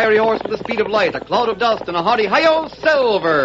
fiery horse with the speed of light, a cloud of dust, and a hearty hi-yo, Silver!